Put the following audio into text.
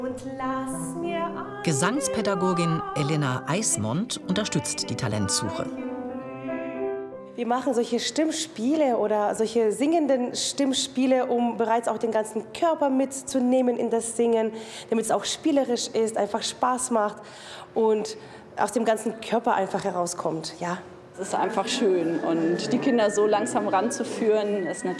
Gesangspädagogin Elena Eismond unterstützt die Talentsuche. Wir machen solche Stimmspiele oder solche singenden Stimmspiele, um bereits auch den ganzen Körper mitzunehmen in das Singen, damit es auch spielerisch ist, einfach Spaß macht und aus dem ganzen Körper einfach herauskommt. Ja. Es ist einfach schön und die Kinder so langsam ranzuführen, ist natürlich